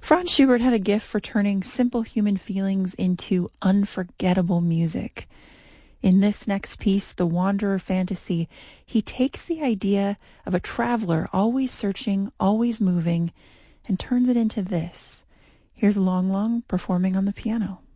Franz Schubert had a gift for turning simple human feelings into unforgettable music. In this next piece, The Wanderer Fantasy, he takes the idea of a traveler always searching, always moving, and turns it into this. Here's Long Long performing on the piano.